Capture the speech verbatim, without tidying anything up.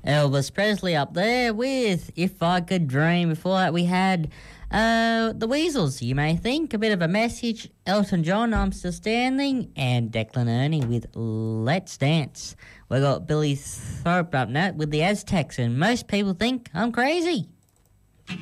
Elvis Presley up there with If I Could Dream. Before that, we had uh, the Weasels, you may think. A bit of a message. Elton John, I'm Still Standing. And Declan Ernie with Let's Dance. We got Billy Thorpe up next with the Aztecs, and most people think I'm crazy.